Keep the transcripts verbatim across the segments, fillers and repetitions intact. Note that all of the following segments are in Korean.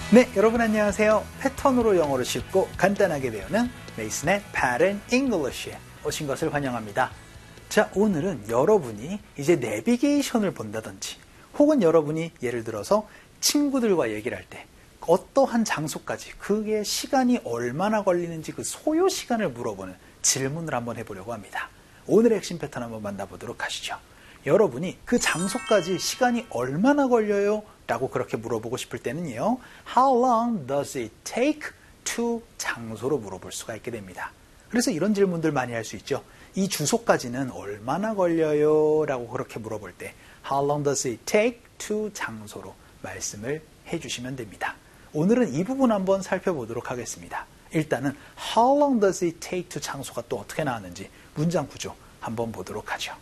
네, 여러분 안녕하세요. 패턴으로 영어를 쉽고 간단하게 배우는 메이슨의 Pattern English에 오신 것을 환영합니다. 자, 오늘은 여러분이 이제 내비게이션을 본다든지 혹은 여러분이 예를 들어서 친구들과 얘기를 할 때 어떠한 장소까지 그게 시간이 얼마나 걸리는지 그 소요 시간을 물어보는 질문을 한번 해보려고 합니다. 오늘의 핵심 패턴 한번 만나보도록 하시죠. 여러분이 그 장소까지 시간이 얼마나 걸려요? 라고 그렇게 물어보고 싶을 때는요. How long does it take to 장소로 물어볼 수가 있게 됩니다. 그래서 이런 질문들 많이 할 수 있죠. 이 주소까지는 얼마나 걸려요? 라고 그렇게 물어볼 때 How long does it take to 장소로 말씀을 해주시면 됩니다. 오늘은 이 부분 한번 살펴보도록 하겠습니다. 일단은 How long does it take to 장소가 또 어떻게 나왔는지 문장 구조 한번 보도록 하죠.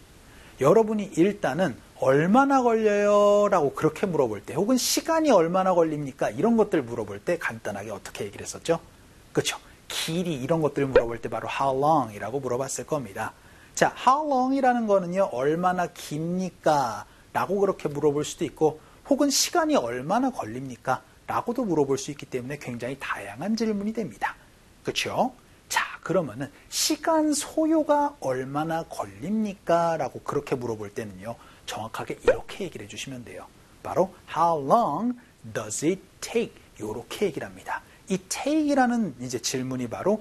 여러분이 일단은 얼마나 걸려요? 라고 그렇게 물어볼 때 혹은 시간이 얼마나 걸립니까? 이런 것들 물어볼 때 간단하게 어떻게 얘기를 했었죠? 그렇죠? 길이 이런 것들을 물어볼 때 바로 how long 이라고 물어봤을 겁니다. 자, how long 이라는 거는요. 얼마나 깁니까? 라고 그렇게 물어볼 수도 있고 혹은 시간이 얼마나 걸립니까? 라고도 물어볼 수 있기 때문에 굉장히 다양한 질문이 됩니다. 그렇죠? 자, 그러면은 시간 소요가 얼마나 걸립니까? 라고 그렇게 물어볼 때는요. 정확하게 이렇게 얘기를 해주시면 돼요. 바로 How long does it take? 이렇게 얘기를 합니다. 이 take이라는 이제 질문이 바로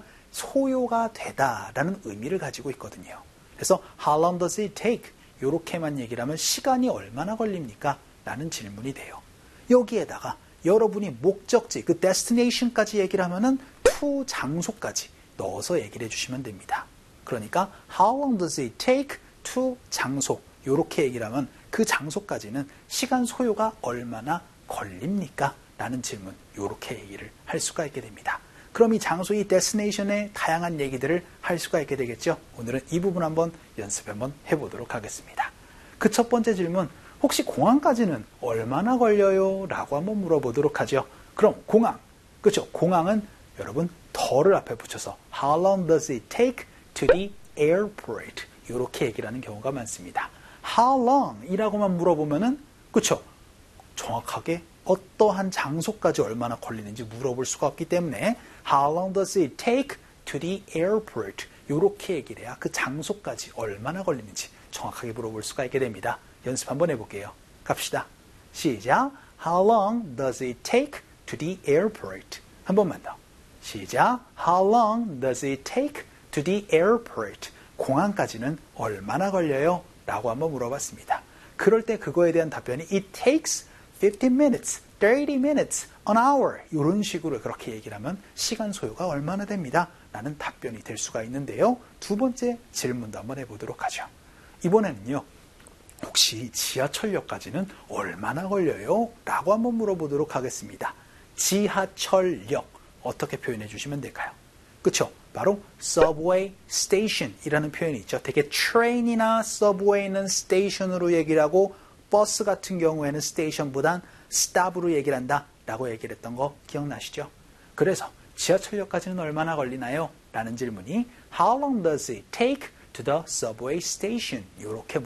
소요가 되다라는 의미를 가지고 있거든요. 그래서 How long does it take? 이렇게만 얘기를 하면 시간이 얼마나 걸립니까? 라는 질문이 돼요. 여기에다가 여러분이 목적지, 그 destination까지 얘기를 하면은 to 장소까지 넣어서 얘기를 해주시면 됩니다. 그러니까 How long does it take to 장소 이렇게 얘기를 하면 그 장소까지는 시간 소요가 얼마나 걸립니까? 라는 질문 이렇게 얘기를 할 수가 있게 됩니다. 그럼 이 장소, 이 destination의 다양한 얘기들을 할 수가 있게 되겠죠. 오늘은 이 부분 한번 연습 한번 해보도록 하겠습니다. 그 첫 번째 질문, 혹시 공항까지는 얼마나 걸려요? 라고 한번 물어보도록 하죠. 그럼 공항, 그렇죠? 공항은 여러분 더를 앞에 붙여서 How long does it take to the airport? 이렇게 얘기를 하는 경우가 많습니다. How long 이라고만 물어보면은 그렇죠? 정확하게 어떠한 장소까지 얼마나 걸리는지 물어볼 수가 없기 때문에 How long does it take to the airport? 이렇게 얘기를 해야 그 장소까지 얼마나 걸리는지 정확하게 물어볼 수가 있게 됩니다. 연습 한번 해볼게요. 갑시다. 시작. How long does it take to the airport? 한 번만 더. 시작. How long does it take to the airport? 공항까지는 얼마나 걸려요? 라고 한번 물어봤습니다. 그럴 때 그거에 대한 답변이 It takes fifteen minutes, thirty minutes, an hour 이런 식으로 그렇게 얘기를 하면 시간 소요가 얼마나 됩니다. 라는 답변이 될 수가 있는데요. 두 번째 질문도 한번 해보도록 하죠. 이번에는요. 혹시 지하철역까지는 얼마나 걸려요? 라고 한번 물어보도록 하겠습니다. 지하철역 어떻게 표현해 주시면 될까요? 그렇죠? 바로 subway station이라는 표현이 있죠. 되게 train이나 subway는 station으로 얘기를 하고 버스 같은 경우에는 station보단 stop으로 얘기를 한다라고 얘기를 했던 거 기억나시죠? 그래서 지하철역까지는 얼마나 걸리나요? 라는 질문이 How long does it take to the subway station? 이렇게